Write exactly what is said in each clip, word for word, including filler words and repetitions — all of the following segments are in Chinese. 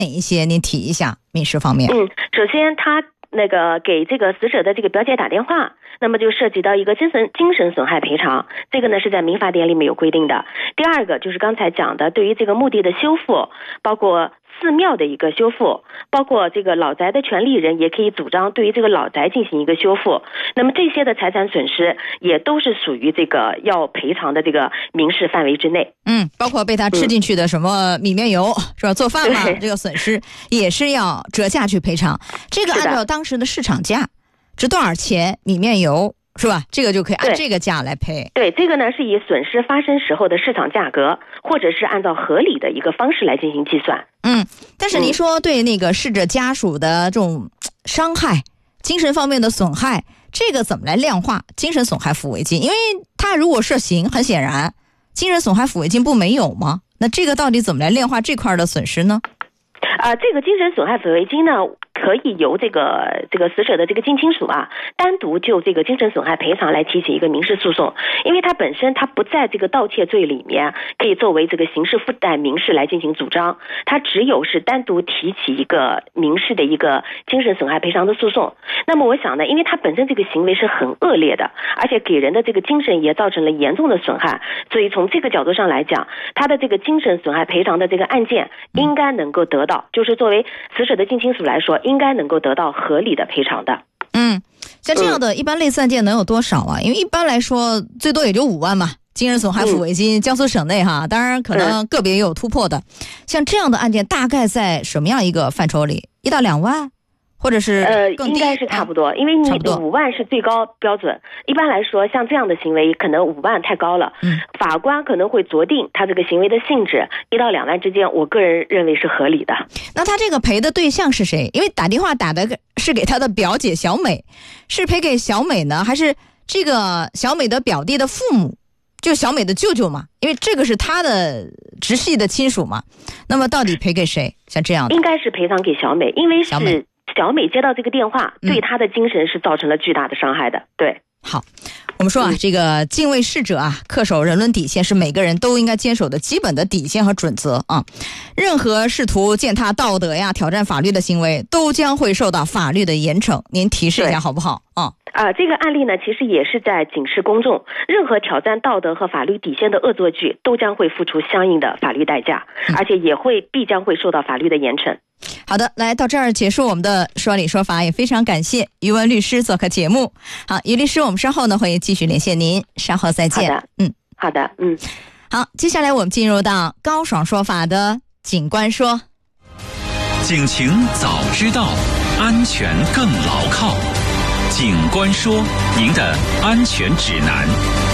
哪一些？您提一下民事方面。 嗯，首先他那个给这个死者的这个表姐打电话，那么就涉及到一个精神精神损害赔偿，这个呢是在民法典里面有规定的。第二个就是刚才讲的，对于这个墓地的修复，包括寺庙的一个修复，包括这个老宅的权利人也可以主张对于这个老宅进行一个修复，那么这些的财产损失也都是属于这个要赔偿的这个民事范围之内。 嗯，包括被他吃进去的什么米面油、嗯、是吧？做饭嘛，这个损失也是要折价去赔偿。这个按照当时的市场价值多少钱米面油是吧？这个就可以按这个价来赔。 对，这个呢是以损失发生时候的市场价格，或者是按照合理的一个方式来进行计算。 嗯，但是您说对那个逝者家属的这种伤害、精神方面的损害，这个怎么来量化精神损害抚慰金？因为他如果涉刑，很显然精神损害抚慰金不没有吗？那这个到底怎么来量化这块的损失呢？ 啊、呃，这个精神损害抚慰金呢，可以由这个这个死者的这个近亲属啊，单独就这个精神损害赔偿来提起一个民事诉讼，因为它本身它不在这个盗窃罪里面，可以作为这个刑事附带民事来进行主张，它只有是单独提起一个民事的一个精神损害赔偿的诉讼。那么我想呢，因为它本身这个行为是很恶劣的，而且给人的这个精神也造成了严重的损害，所以从这个角度上来讲，他的这个精神损害赔偿的这个案件应该能够得到，就是作为死者的近亲属来说，应该能够得到合理的赔偿的。 嗯，像这样的一般类似案件能有多少啊？因为一般来说最多也就五万嘛，精神损害抚慰金、嗯、江苏省内哈，当然可能个别也有突破的、嗯、像这样的案件大概在什么样一个范畴里？一到两万或者是呃， 更低？ 应该是差不多、啊、因为你五万是最高标准，一般来说像这样的行为可能五万太高了、嗯、法官可能会酌定他这个行为的性质，一到两万之间我个人认为是合理的。 那他这个赔的对象是谁？因为打电话打的是给他的表姐小美，是赔给小美呢，还是这个小美的表弟的父母，就小美的舅舅嘛？因为这个是他的直系的亲属嘛。那么到底赔给谁？像这样的应该是赔偿给小美，因为是小美接到这个电话，对她的精神是造成了巨大的伤害的。对， 好，我们说啊、嗯，这个敬畏逝者啊，恪守人伦底线是每个人都应该坚守的基本的底线和准则啊。任何试图践踏道德呀、挑战法律的行为，都将会受到法律的严惩。您提示一下好不好啊？ 啊、呃，这个案例呢，其实也是在警示公众，任何挑战道德和法律底线的恶作剧，都将会付出相应的法律代价，嗯、而且也会必将会受到法律的严惩。 好的，来到这儿结束我们的说理说法，也非常感谢于文律师做客节目。好，于律师，我们稍后呢会继续连线您，稍后再见。 好的， 嗯， 好的，嗯， 好，接下来我们进入到高爽说法的警官说。 警情早知道，安全更牢靠。警官说，您的安全指南。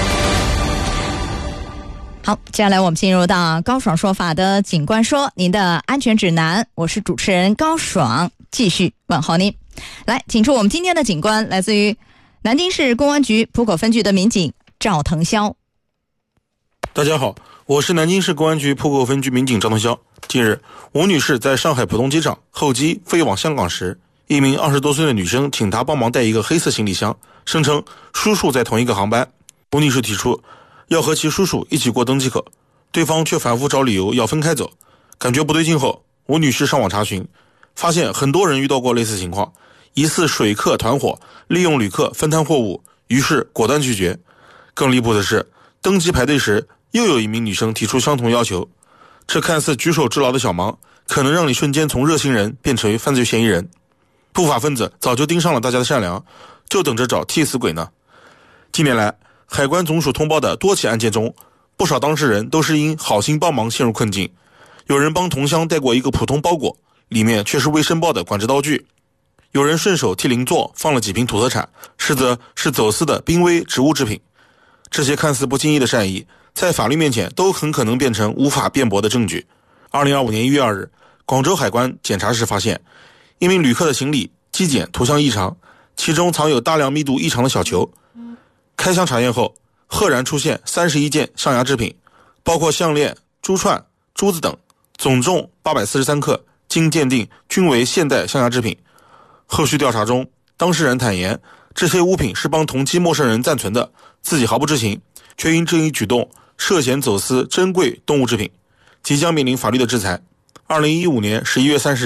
好，接下来我们进入到高爽说法的警官说，您的安全指南。我是主持人高爽，继续问候您。来，请出我们今天的警官，来自于南京市公安局浦口分局的民警赵腾霄。 大家好，我是南京市公安局浦口分局民警赵腾霄。近日，吴女士在上海浦东机场候机飞往香港时，一名二十多岁的女生请她帮忙带一个黑色行李箱，声称叔叔在同一个航班。吴女士提出要和其叔叔一起过登机口，对方却反复找理由要分开走。感觉不对劲后，吴女士上网查询，发现很多人遇到过类似情况，疑似水客团伙利用旅客分摊货物，于是果断拒绝。更离谱的是，登机排队时又有一名女生提出相同要求。这看似举手之劳的小忙，可能让你瞬间从热心人变成犯罪嫌疑人。不法分子早就盯上了大家的善良，就等着找替死鬼呢。近年来，海关总署通报的多起案件中，不少当事人都是因好心帮忙陷入困境。有人帮同乡带过一个普通包裹，里面却是未申报的管制刀具；有人顺手替邻座放了几瓶土特产，实则是走私的濒危植物制品。这些看似不经意的善意，在法律面前都很可能变成无法辩驳的证据。二零二五年一月二日，广州海关检查时发现，一名旅客的行李机检图像异常，其中藏有大量密度异常的小球。开箱查验后，赫然出现三十一件象牙制品，包括项链、珠串、珠子等，总重八百四十三克，经鉴定均为现代象牙制品。后续调查中，当事人坦言，这些物品是帮同期陌生人暂存的，自己毫不知情，却因这一举动涉嫌走私珍贵动物制品，即将面临法律的制裁。 二零一五年十一月三十